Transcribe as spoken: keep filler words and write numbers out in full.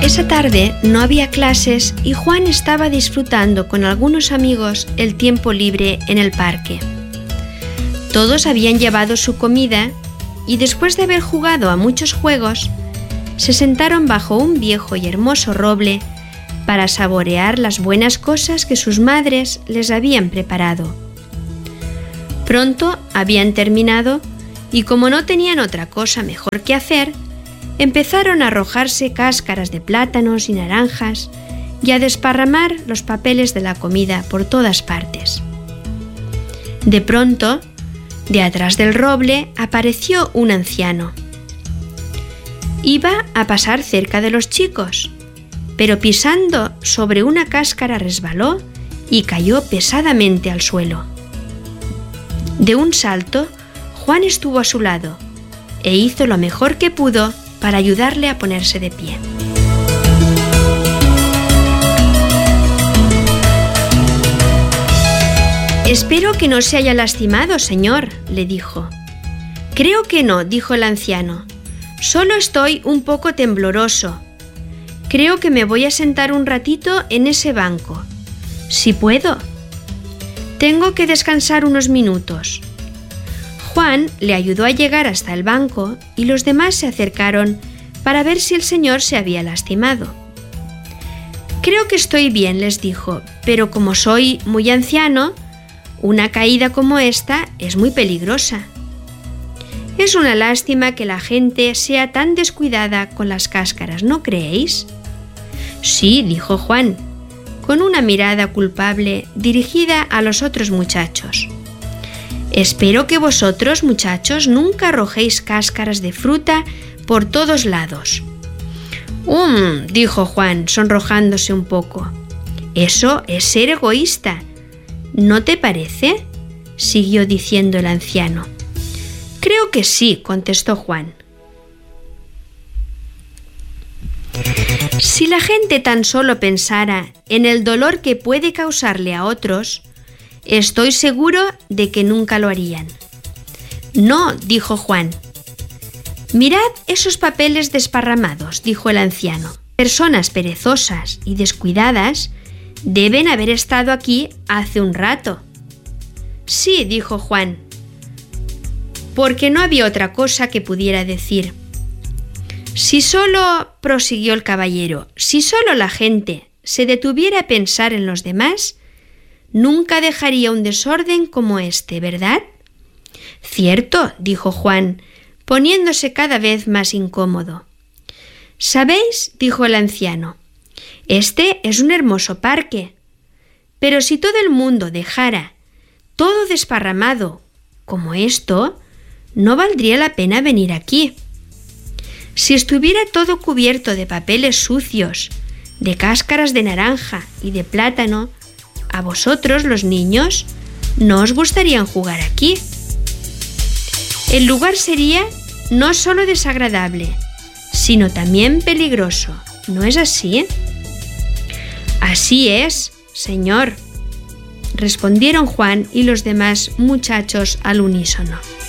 Esa tarde no había clases y Juan estaba disfrutando con algunos amigos el tiempo libre en el parque. Todos habían llevado su comida y después de haber jugado a muchos juegos, se sentaron bajo un viejo y hermoso roble para saborear las buenas cosas que sus madres les habían preparado. Pronto habían terminado y como no tenían otra cosa mejor que hacer, empezaron a arrojarse cáscaras de plátanos y naranjas y a desparramar los papeles de la comida por todas partes. De pronto, de atrás del roble apareció un anciano. Iba a pasar cerca de los chicos, pero pisando sobre una cáscara resbaló y cayó pesadamente al suelo. De un salto, Juan estuvo a su lado e hizo lo mejor que pudo para ayudarle a ponerse de pie. «Espero que no se haya lastimado, señor», le dijo. «Creo que no», dijo el anciano. «Solo estoy un poco tembloroso. Creo que me voy a sentar un ratito en ese banco. Si puedo. Tengo que descansar unos minutos». Juan le ayudó a llegar hasta el banco y los demás se acercaron para ver si el señor se había lastimado. «Creo que estoy bien», les dijo, «pero como soy muy anciano, una caída como esta es muy peligrosa. Es una lástima que la gente sea tan descuidada con las cáscaras, ¿no creéis?» «Sí», dijo Juan, con una mirada culpable dirigida a los otros muchachos. «Espero que vosotros, muchachos, nunca arrojéis cáscaras de fruta por todos lados». «Um», dijo Juan, sonrojándose un poco. «Eso es ser egoísta. ¿No te parece?», siguió diciendo el anciano. «Creo que sí», contestó Juan. Si la gente tan solo pensara en el dolor que puede causarle a otros, estoy seguro de que nunca lo harían. «No», dijo Juan. «Mirad esos papeles desparramados», dijo el anciano. «Personas perezosas y descuidadas deben haber estado aquí hace un rato». «Sí», dijo Juan, porque no había otra cosa que pudiera decir. «Si solo», prosiguió el caballero, «si solo la gente se detuviera a pensar en los demás, nunca dejaría un desorden como este, ¿verdad?» «Cierto», dijo Juan, poniéndose cada vez más incómodo. «¿Sabéis?», dijo el anciano, «este es un hermoso parque, pero si todo el mundo dejara todo desparramado como esto, no valdría la pena venir aquí. Si estuviera todo cubierto de papeles sucios, de cáscaras de naranja y de plátano, a vosotros, los niños, no os gustaría jugar aquí. El lugar sería no solo desagradable, sino también peligroso. ¿No es así?». «Así es, señor», respondieron Juan y los demás muchachos al unísono.